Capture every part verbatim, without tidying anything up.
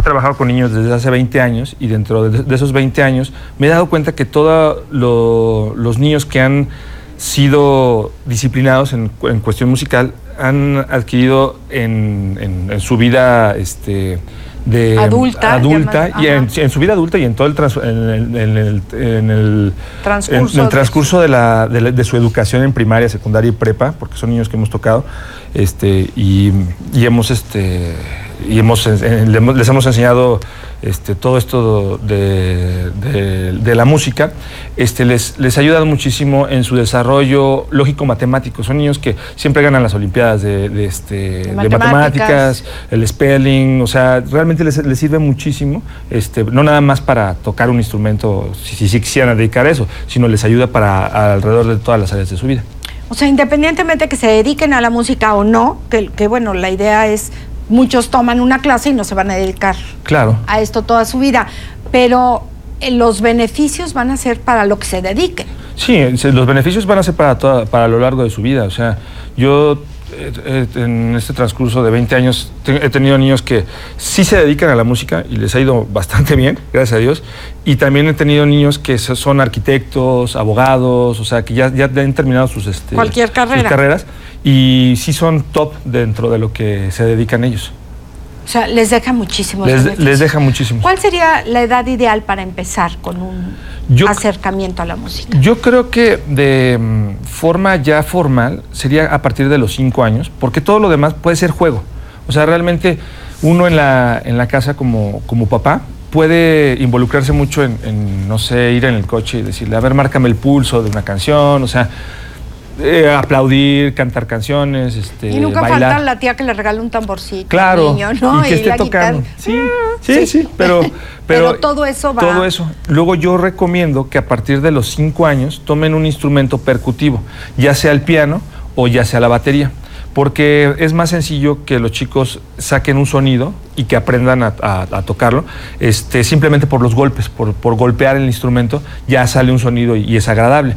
trabajado con niños desde hace veinte años y dentro de, de esos veinte años me he dado cuenta que todos lo, los niños que han sido disciplinados en, en cuestión musical han adquirido en, en, en su vida este, de adulta, adulta y en, en su vida adulta y en todo el, trans, en el, en el, en el transcurso, en, en el transcurso de, la, de, la, de su educación en primaria, secundaria y prepa, porque son niños que hemos tocado este, y, y hemos este y hemos les hemos enseñado este, todo esto de, de, de la música, este, les, les ayuda muchísimo en su desarrollo lógico-matemático. Son niños que siempre ganan las olimpiadas de, de, este, de, matemáticas. de matemáticas, el spelling, o sea, realmente les, les sirve muchísimo, este, no nada más para tocar un instrumento, si, si, si quisieran dedicar a eso, sino les ayuda para alrededor de todas las áreas de su vida. O sea, independientemente que se dediquen a la música o no, que, que bueno, la idea es... Muchos toman una clase y no se van a dedicar claro. a esto toda su vida, pero los beneficios van a ser para lo que se dediquen. Sí, los beneficios van a ser para, toda, para lo largo de su vida. O sea, yo eh, en este transcurso de veinte años he tenido niños que sí se dedican a la música y les ha ido bastante bien, gracias a Dios, y también he tenido niños que son arquitectos, abogados, o sea, que ya, ya han terminado sus, este, Cualquier carrera. sus carreras y sí son top dentro de lo que se dedican ellos. O sea, les deja muchísimo. Les, les deja muchísimo. ¿Cuál sería la edad ideal para empezar con un yo, acercamiento a la música? Yo creo que de um, forma ya formal sería a partir de los cinco años, porque todo lo demás puede ser juego. O sea, realmente uno en la, en la casa como, como papá puede involucrarse mucho en, en, no sé, ir en el coche y decirle, a ver, márcame el pulso de una canción, o sea... Eh, aplaudir, cantar canciones, este, y nunca bailar. falta la tía que le regala un tamborcito claro, al niño, ¿no? Y que y esté tocando. Sí, sí, sí, sí, pero, pero, pero todo eso va. Todo eso. Luego yo recomiendo que a partir de los cinco años tomen un instrumento percutivo, ya sea el piano o ya sea la batería, porque es más sencillo que los chicos saquen un sonido y que aprendan a, a, a tocarlo, este, simplemente por los golpes, por, por golpear el instrumento, ya sale un sonido y, y es agradable.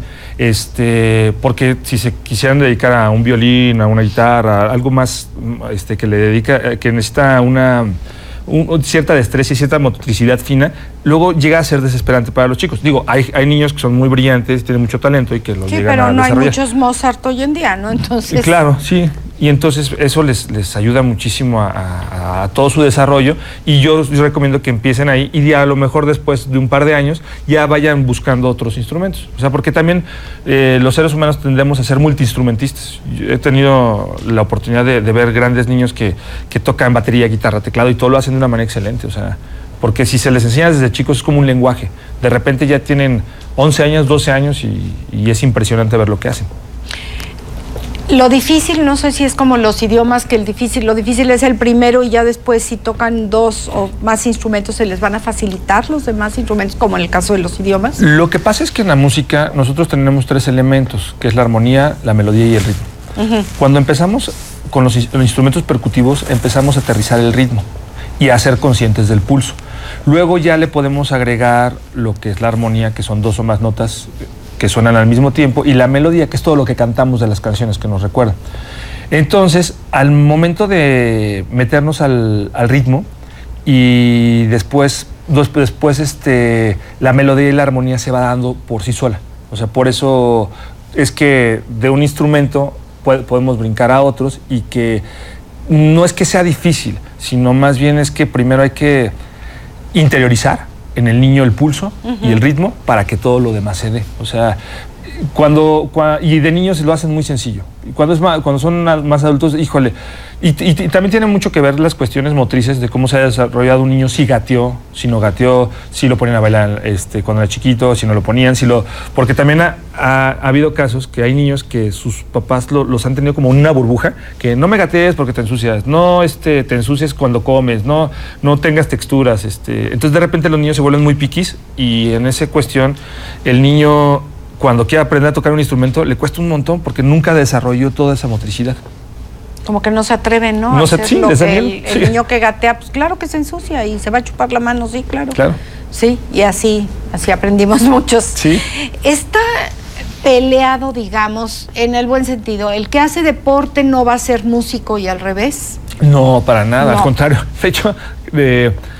Este, porque si se quisieran dedicar a un violín, a una guitarra, algo más este, que le dedica, que necesita una... Un, cierta destreza y cierta motricidad fina, luego llega a ser desesperante para los chicos. Digo, hay, hay niños que son muy brillantes, tienen mucho talento y que lo sí, llegan a desarrollar. Sí, pero no hay muchos Mozart hoy en día, ¿no? Entonces... Claro, sí. Y entonces eso les, les ayuda muchísimo a, a, a todo su desarrollo y yo les recomiendo que empiecen ahí y a lo mejor después de un par de años ya vayan buscando otros instrumentos. O sea, porque también eh, los seres humanos tendemos a ser multiinstrumentistas. Yo he tenido la oportunidad de, de ver grandes niños que, que tocan batería, guitarra, teclado y todo lo hacen de una manera excelente. O sea, porque si se les enseña desde chicos es como un lenguaje. De repente ya tienen once años, doce años y, y es impresionante ver lo que hacen. Lo difícil, no sé si es como los idiomas, que el difícil, lo difícil es el primero y ya después si tocan dos o más instrumentos se les van a facilitar los demás instrumentos, como en el caso de los idiomas. Lo que pasa es que en la música nosotros tenemos tres elementos, que es la armonía, la melodía y el ritmo. Uh-huh. Cuando empezamos con los, los instrumentos percutivos, empezamos a aterrizar el ritmo y a ser conscientes del pulso. Luego ya le podemos agregar lo que es la armonía, que son dos o más notas que suenan al mismo tiempo, y la melodía, que es todo lo que cantamos de las canciones que nos recuerdan. Entonces, al momento de meternos al, al ritmo y después, después este, la melodía y la armonía se va dando por sí sola. O sea, por eso es que de un instrumento podemos brincar a otros y que no es que sea difícil, sino más bien es que primero hay que interiorizar en el niño el pulso uh-huh. y el ritmo para que todo lo demás se dé. O sea, cuando, cuando y de niños lo hacen muy sencillo. Y cuando, es más, cuando son más adultos, híjole. Y, y, y también tiene mucho que ver las cuestiones motrices de cómo se ha desarrollado un niño, si gateó, si no gateó, si lo ponían a bailar este, cuando era chiquito, si no lo ponían, si lo... Porque también ha, ha, ha habido casos que hay niños que sus papás lo, los han tenido como una burbuja, que no me gatees porque te ensucias, no este, te ensucias cuando comes, no, no tengas texturas. Este. Entonces de repente los niños se vuelven muy piquis y en esa cuestión el niño, cuando quiere aprender a tocar un instrumento, le cuesta un montón porque nunca desarrolló toda esa motricidad. Como que no se atreven, ¿no? No a se hacer sí, lo que el, el, el sí. niño que gatea, pues claro que se ensucia y se va a chupar la mano, sí, claro. Claro. Sí, y así, así aprendimos muchos. Sí. Está peleado, digamos, en el buen sentido. El que hace deporte no va a ser músico y al revés. No, para nada, no. al contrario. De hecho, de...